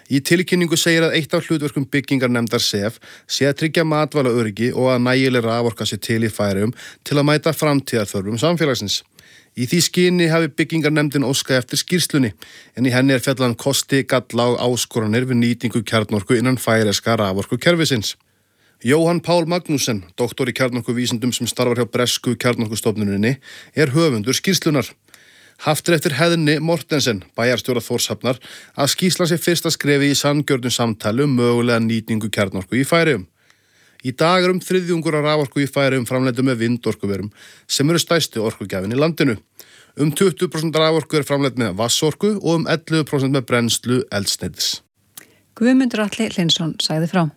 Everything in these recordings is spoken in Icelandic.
Í tilkynningu segir að eitt af hlutverkum byggingarnefndar SEF sé að tryggja matvælaöryggi og að nægileg raforka sé til í Færeyjum til að mæta framtíðarþörfum samfélagsins. Í því skyni hafi byggingarnefndin óskað eftir skýrslunni, en í henni fjallað kosti, galla og áskoranir við nýtingu kjarnorku innan færeyska raforkukerfisins. Jóhann Pál Magnússon, doktor í kjarnorkuvísindum sem starfar hjá bresku kjarnorkustofnuninni, höfundur skýrslunar. Haft eftir Heðni Mortensen, bæjarstjóra Þórshafnar, að skýrsla sé fyrsta skrefi í sanngjörnu samtali mögulega nýtingu kjarnorku í Færeyjum. Í dag þriðjungur af raforku í Færeyjum framleiddur með vindorkuverum, sem stærsti orkugjafinn í landinu. 20% raforku framleidd með vatnsorku og 11% með brennslu eldsneytis. Guðmundur Atli Hlynsson sagði frá.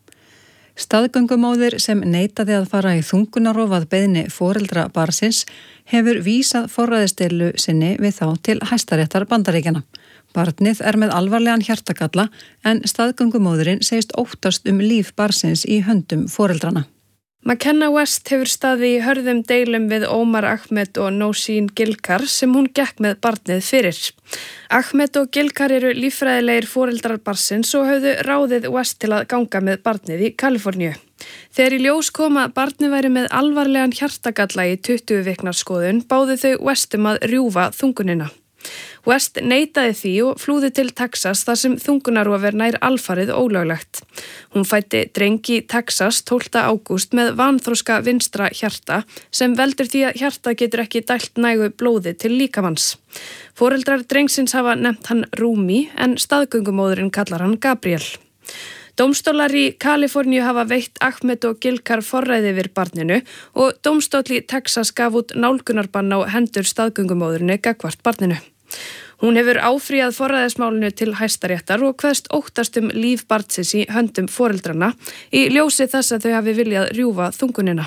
Staðgöngumóðir sem neitaði að fara í þungunarrof að beiðni foreldra barnsins hefur vísað forræðisdeilu sinni við þá til Hæstaréttar Bandaríkjanna. Barnið með alvarlegan hjartagalla en staðgöngumóðirin segist óttast líf barnsins í höndum foreldrana. McKenna West hefur staðið í hörðum deilum við Omar Ahmed og Nosheen Gilkar sem hún gekk með barnið fyrir. Ahmed og Gilkar líffræðilegir foreldrar barnsins og höfðu ráðið West til að ganga með barnið í Kaliforníu. Þegar í ljós kom að barnið væri með alvarlegan hjartagalla í 20 vikna skoðun báðu þau West að rjúfa þungunina. West neitaði því og flúði til Texas þar sem þungunarrof nær alfarið ólöglegt. Hún fæddi dreng í Texas 12. ágúst með vanþroska vinstra hjarta sem veldur því að hjartað getur ekki dælt nægu blóði til líkamanns. Foreldrar drengsins hafa nefnt hann Rumi en staðgöngumóðirin kallar hann Gabriel. Dómstólar í Kaliforníu hafa veitt Ahmed og Gilkar forræði yfir barninu og dómstóll í Texas gaf út nálgunarbann á hendur staðgöngumóðurinni gagnvart barninu. Hún hefur áfrýjað forræðismálinu til Hæstaréttar og kveðst óttast líf barnsins í höndum foreldrana í ljósi þess að þau hafi viljað rjúfa þungunina.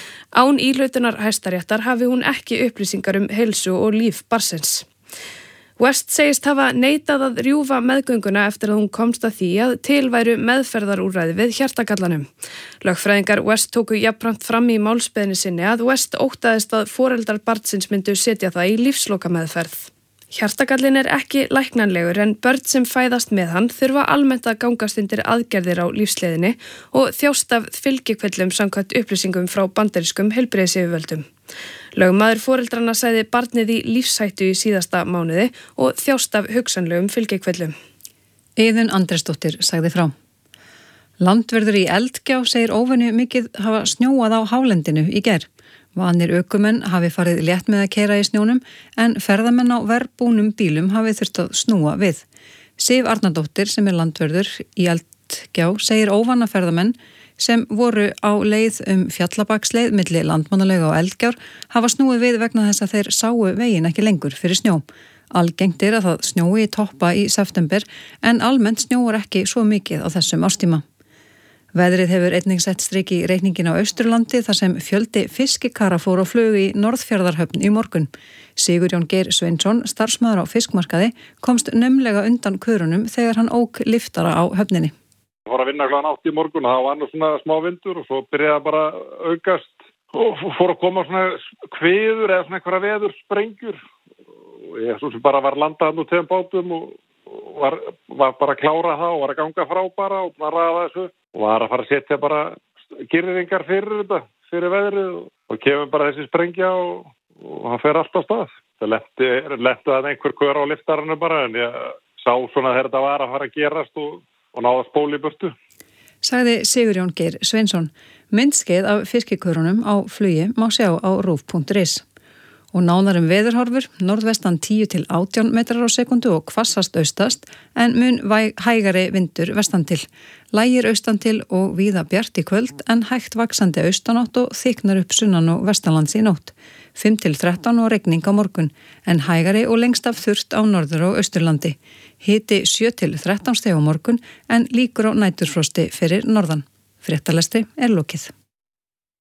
Án íhlautunar Hæstaréttar hafi hún ekki upplýsingar heilsu og líf barnsins. West segist hafa neitað að rjúfa meðgönguna eftir að hún komst að því að til væru meðferðarúrræði við hjartagallanum. Lögfræðingar West tóku jafnframt fram í málsbeiðni sinni að West óttaðist að foreldrar barnsins myndu setja það í lífslokameðferð. Hjartagallin ekki læknanlegur en börn sem fæðast með hann þurfa almennt að gangast undir aðgerðir á lífsleiðinni og þjást af fylgikvillum samkvæmt upplýsingum frá bandarískum heilbrigðisyfirvöldum. Lögmaður foreldrana sagði barnið í lífshættu í síðasta mánuði og þjást af hugsanlegum fylgikvillum. Iðunn Andrésdóttir sagði frá. Landvörður í Eldgjá segir óvenju mikið hafa snjóað á hálendinu í gær. Vanir ökumenn hafi farið létt með að keyra í snjónum en ferðamenn á verðbúnum bílum hafi þurft að snúa við. Sif Arnardóttir sem landvörður í Eldgjá segir óvana ferðamenn sem voru á leið Fjallabaksleið milli Landmannalega og Eldgjár hafa snúið við vegna þess að þeir sáu veginn ekki lengur fyrir snjó. Algengt að það snjói toppa í september en almennt snjóar ekki svo mikið á þessum árstíma. Veðrið hefur einnig sett strik í reikningin á Austurlandi þar sem fjöldi fiskikara fór á flug í Norðfjarðarhöfn í morgun. Sigurjón Geir Sveinsson, starfsmaður á fiskmarkaði, komst naumlega undan körunum þegar hann ók liftara á höfninni. Ég fór að vinna kl. 8 í morgun og það var nú svona smá vindur og svo byrjaði bara aukast og fór að koma svona kviður eða svona einhverja veðursprengjur. Ég svo sem bara var landað nú 2 bátum og var bara að klára það og var að ganga frá bara og bara ræða þessu og var að fara að setja bara girðingar fyrir þetta, fyrir veðrið og kemur bara þessi sprengja og það fer allt á stað. Það lenti að einhver kör á liftarinu bara en ég sá svona þegar þetta var að fara að gerast og náða spóli í burtu. Sagði Sigurjón Geir Sveinsson. Myndskeið af fiskikörunum á flugi má sjá á rúv.is. Og nánar veðurhorfur, norðvestan 10 til 18 metrar á sekundu og hvassast austast en mun hægari vindur vestan til. Lægir austan til og víða bjart í kvöld en hægt vaxandi austanátt og þyknar upp sunnan og vestanlands í nótt. 5 til 13 og regning á morgun en hægari og lengst af þurrt á norður og austurlandi. Hiti 7 til 13 stig á morgun en líkur á næturfrosti fyrir norðan. Fréttalestri lokið.